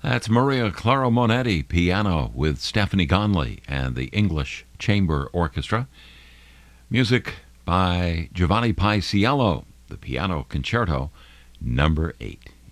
That's Maria Clara Monetti, piano, with Stephanie Conley and the English Chamber Orchestra. Music by Giovanni Paisiello, the Piano Concerto, number 8.